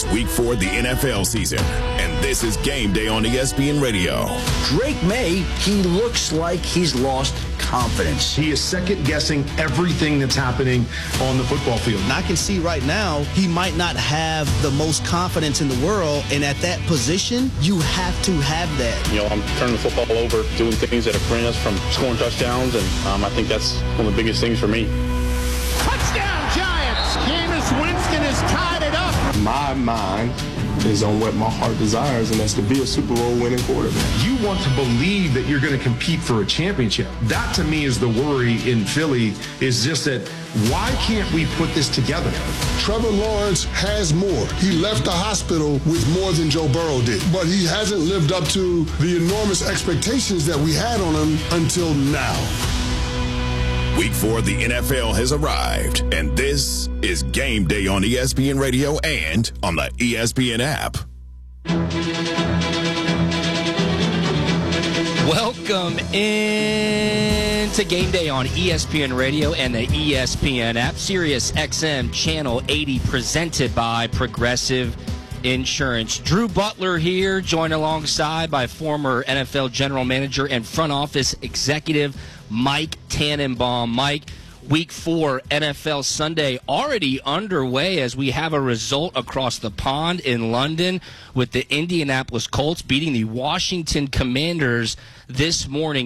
Week 4 of the NFL season, and this is Game Day on ESPN Radio. Drake May, he looks like he's lost confidence. He is second-guessing everything that's happening on the football field. And I can see right now he might not have the most confidence in the world, and at that position, you have to have that. I'm turning the football over, doing things that have prevented us from scoring touchdowns, and I think that's one of the biggest things for me. Touchdown, Giants! Jameis Winston has tied it up. My mind is on what my heart desires, and that's to be a Super Bowl winning quarterback. You want to believe that you're going to compete for a championship. That, to me, is the worry in Philly, is just that why can't we put this together? Trevor Lawrence has more. He left the hospital with more than Joe Burrow did, but he hasn't lived up to the enormous expectations that we had on him until now. Week 4 of the NFL has arrived, and this is Game Day on ESPN Radio and on the ESPN app. Welcome in to Game Day on ESPN Radio and the ESPN app. Sirius XM Channel 80, presented by Progressive Insurance. Drew Butler here, joined alongside by former NFL general manager and front office executive Mike Tannenbaum. Mike, Week 4 NFL Sunday already underway as we have a result across the pond in London with the Indianapolis Colts beating the Washington Commanders this morning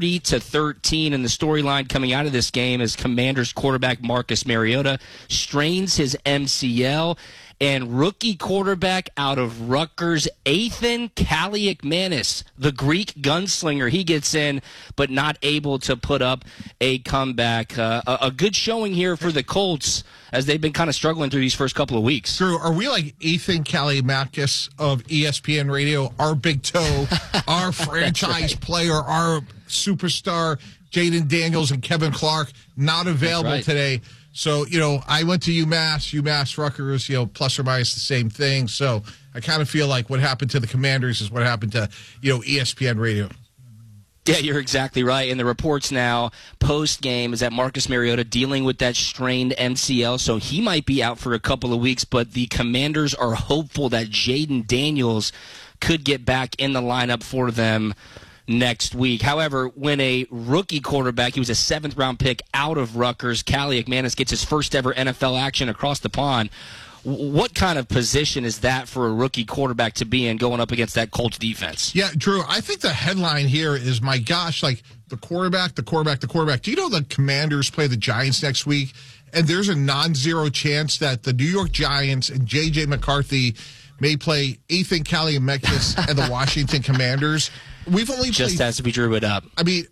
30-13. And the storyline coming out of this game is Commanders quarterback Marcus Mariota strains his MCL, and rookie quarterback out of Rutgers, Ethan Kaliakmanis, the Greek gunslinger, he gets in, but not able to put up a comeback. A good showing here for the Colts as they've been kind of struggling through these first couple of weeks. Drew, are we like Ethan Kaliakmanis of ESPN Radio, our big toe, our franchise player, our superstar, Jaden Daniels and Kevin Clark, not available today? So, I went to UMass, Rutgers, plus or minus the same thing. So I kind of feel like what happened to the Commanders is what happened to, ESPN Radio. Yeah, you're exactly right. And the reports now post-game is that Marcus Mariota dealing with that strained MCL, so he might be out for a couple of weeks, but the Commanders are hopeful that Jaden Daniels could get back in the lineup for them next week. However, when a rookie quarterback, he was a 7th-round pick out of Rutgers, Kaliakmanis gets his first ever NFL action across the pond, what kind of position is that for a rookie quarterback to be in going up against that Colts defense? Yeah, Drew, I think the headline here is, my gosh, like the quarterback. Do you know the Commanders play the Giants next week? And there's a non-zero chance that the New York Giants and J.J. McCarthy may play Ethan Kaliakmanis and the Washington Commanders. We've only just as we drew it up. I mean,